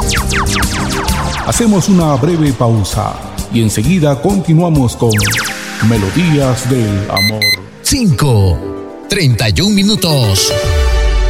Hacemos una breve pausa y enseguida continuamos con Melodías del Amor. 5:31.